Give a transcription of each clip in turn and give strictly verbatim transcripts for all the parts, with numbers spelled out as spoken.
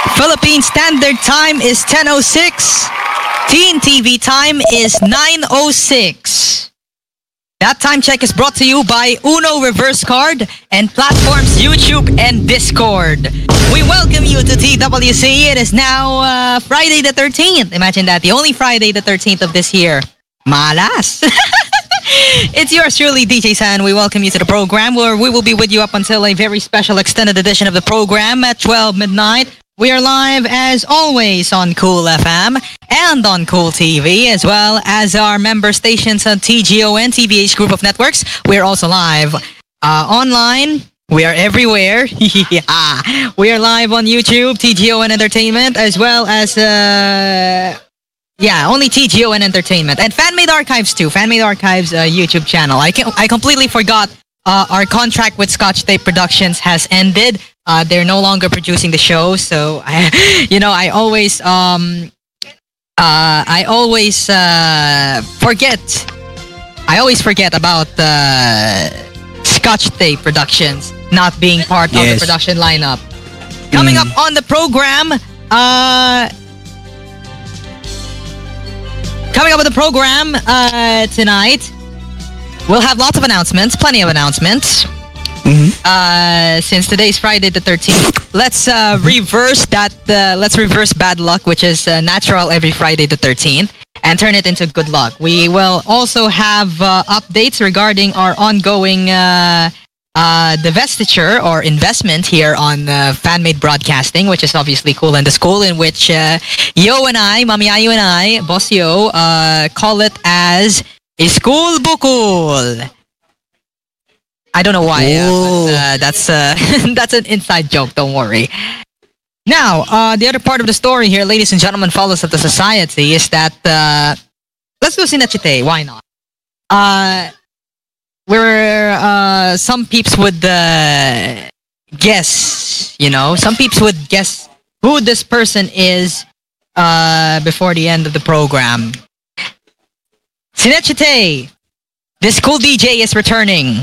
Philippine Standard Time is ten oh six. Teen T V time is nine oh six. That time check is brought to you by Uno Reverse Card and platforms YouTube and Discord. We welcome you to T W C. It is now uh, Friday the thirteenth. Imagine that, the only Friday the thirteenth of this year. Malas. It's yours truly, D J San. We welcome you to the program where we will be with you up until a very special extended edition of the program at twelve midnight. We are live as always on Cool F M and on Cool T V, as well as our member stations on T G O N, T V H Group of Networks. We are also live uh, online. We are everywhere. Yeah. We are live on YouTube, T G O N Entertainment, as well as, uh, yeah, only T G O N Entertainment. And Fanmade Archives too. Fanmade Archives uh, YouTube channel. I, can, I completely forgot uh, our contract with Scotch Tape Productions has ended. Uh, they're no longer producing the show, so I, you know, I always, um, uh, I always uh, forget. I always forget about uh, Scotch Tape Productions not being part yes. of the production lineup. Coming mm. up on the program, uh, coming up with the program uh, tonight, we'll have lots of announcements, plenty of announcements. Mm-hmm. Uh, since today's Friday the thirteenth, let's uh, reverse that. Uh, let's reverse bad luck, which is uh, natural every Friday the thirteenth, and turn it into good luck. We will also have uh, updates regarding our ongoing uh, uh, divestiture or investment here on uh, Fanmade Broadcasting, which is obviously Cool and the School, in which uh, Yo and I, Mami Ayu and I, Boss Yo, uh, call it as School Bukul. I don't know why, uh, but, uh, that's uh, that's an inside joke, don't worry. Now, uh, the other part of the story here, ladies and gentlemen, followers of the society, is that, uh, let's do Sinachite, why not? Uh, where uh, some peeps would uh, guess, you know, some peeps would guess who this person is uh, before the end of the program. Sinachite, this cool D J is returning.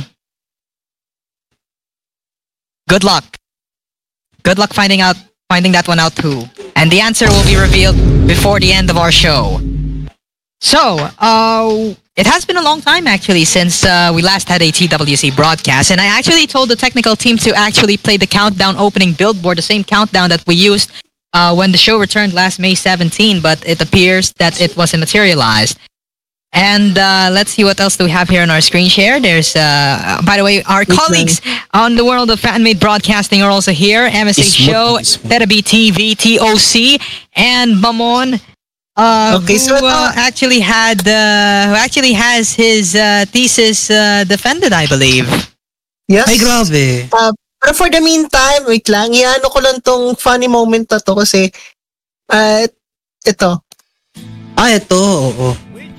Good luck. Good luck finding out, finding that one out too. And the answer will be revealed before the end of our show. So, uh, it has been a long time actually since uh, we last had a T W C broadcast. And I actually told the technical team to actually play the countdown opening billboard, the same countdown that we used uh, when the show returned last May seventeenth. But it appears that it wasn't materialized. And uh, let's see what else do we have here on our screen share. There's, uh, by the way, our Which colleagues one? on the world of Fanmade Broadcasting are also here. M S A it's Show, Terabi T V, T O C, and Mamon, uh, okay, who so uh, actually had, uh, who actually has his uh, thesis uh, defended, I believe. Yes. Ay, grabe. Uh, but for the meantime, wait lang, iano ko lang tong funny moment na to kasi, uh, ito. Ah, ito, oo.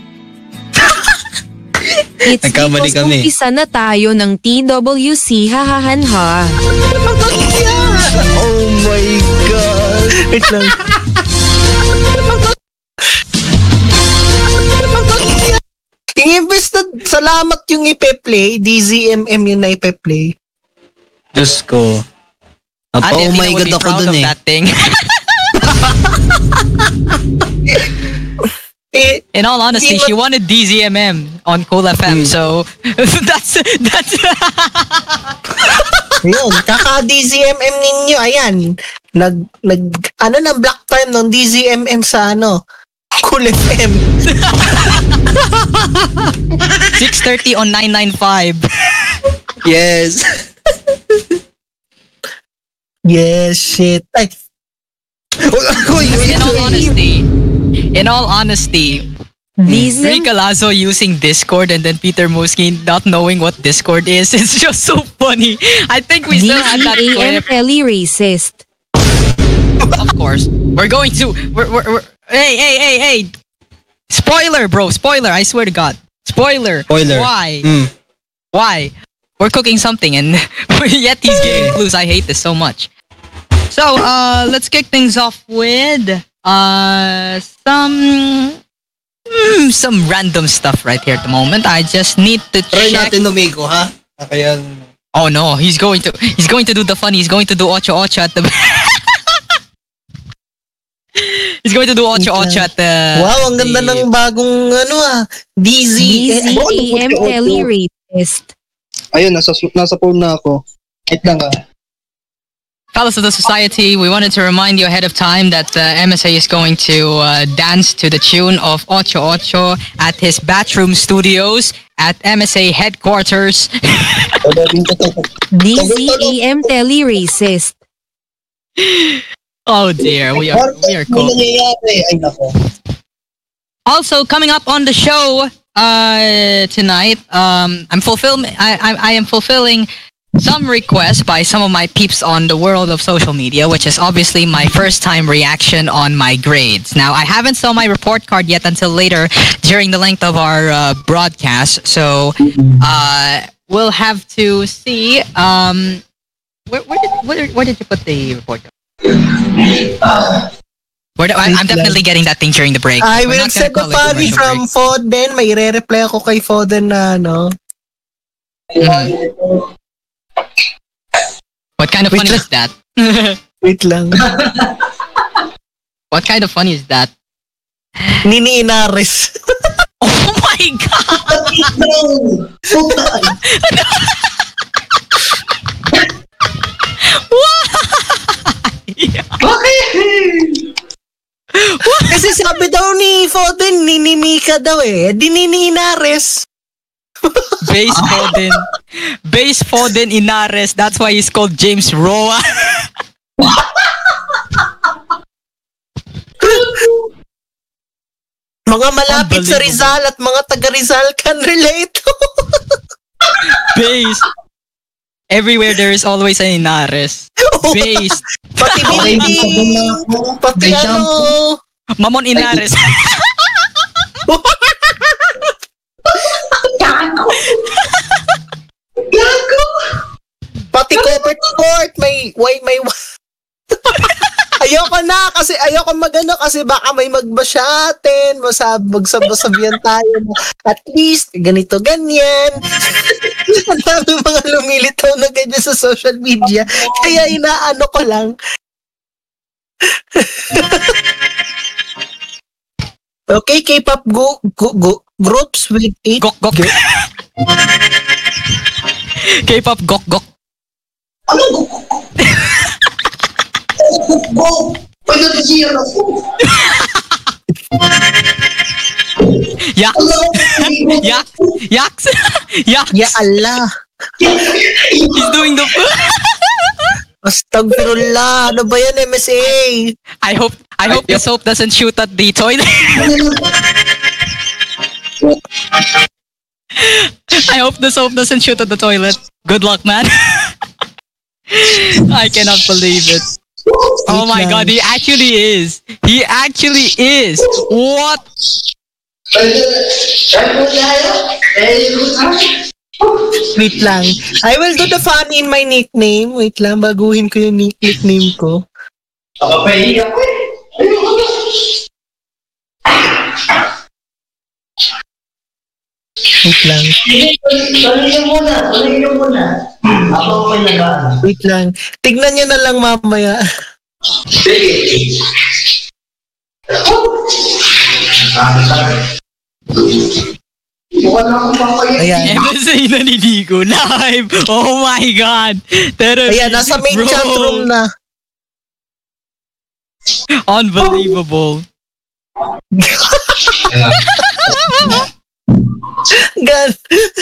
It's because umpisa na tayo ng T W C, hahahanha. Oh my God. Wait lang. Yung imbes na salamat yung ipe-play, D Z M M yung na ipe-play. Diyos ko. Apa, oh my God ako dun eh. In all honesty, she wanted D Z M M on Cool F M, mm. so that's that's. Yun, kaka D Z M M ninyo, ayan. Nag nag ano na block time ng D Z M M sa ano? Cool F M. six thirty on nine ninety-five. Yes. Yes, shit. Ay. In all honesty, in all honesty, Rica Lazo using Discord and then Peter Muskin not knowing what Discord is, it's just so funny. I think we still had that clip. Kelly racist. Of course. We're going to... We're, we're, we're, hey, hey, hey, hey! Spoiler, bro. Spoiler. I swear to God. Spoiler. Spoiler. Why? Mm. Why? We're cooking something and yet he's giving clues. I hate this so much. So, uh, let's kick things off with uh, some mm, some random stuff right here at the moment. I just need to Try check. natin Domingo, ha? Kaya... Oh no, he's going to he's going to do the funny. He's going to do ocho ocho at the He's going to do Ocho Ocho at the... Wow, ang ganda the, ng bagong ano ah. D Z. D Z A M Tele-Ratest. Ayun, nasa, nasa phone na ako. Wait lang ah. Fellows of the society, we wanted to remind you ahead of time that uh, M S A is going to uh, dance to the tune of Ocho Ocho at his Batroom Studios at M S A headquarters. D Z A M Tele-Racist. Oh dear, we are we are cool. Also coming up on the show uh, tonight, um, I'm fulfill I, I I am fulfilling some requests by some of my peeps on the world of social media, which is obviously my first time reaction on my grades. Now, I haven't saw my report card yet until later during the length of our uh, broadcast, so uh, we'll have to see. Um, where, where, did, where, where did you put the report card? Where do, I, I'm definitely getting that thing during the break. I We're will not gonna send the call it funny commercial from break. Foden. May re-reply ako kay Foden na ano. Mhm. What kind of Wait funny lang. is that? Wait lang. What kind of funny is that? Nini Inares. Oh my God! Kasi sabi daw ni Foden, Nini Mika daw eh. Di Nini Inares. Base Foden. Base Foden Inares. That's why he's called James Roa. Mga malapit sa Rizal at mga taga Rizal can relate. Base. Everywhere there is always an Inares. Base. Pati Binti. Pati ano. Mamon Inares. Pati Copper Court. May, may, may, ayoko na kasi ayoko magano kasi baka may magbash sa atin, masab magsab-sabihan tayo na at least ganito ganyan. Ang dami mga lumilitaw na ganyan sa social media kaya inaano ko lang. Okay, K-pop go, go, go groups with eight Gok gok. K-pop gok gok. Ano go? Go! Pwede na siya na po. Yak. Yak. Yaks. Yaks. Ya Allah. He's doing the... Astagfirullah. Ano ba yan, M S A? I hope I hope the soap doesn't shoot at the toilet. I hope the soap doesn't shoot at the toilet. Good luck, man. I cannot believe it. Oh my God, he actually is. He actually is. What? Wait lang. I will do the funny in my nickname. Wait lang, baguhin ko yung nick- nickname ko. Nakapahiya ko eh. Ayoko na. Wait lang. Tuloy niyo muna. Tuloy niyo muna. Ako ko nag-ano. Wait lang. Tignan nyo na lang mamaya. Sige. Mukha na akong papaya. Ayan. M S A naniligo live. Oh my God. Terrible. Ayan, nasa main Bro. chat room na. Unbelievable. Gan.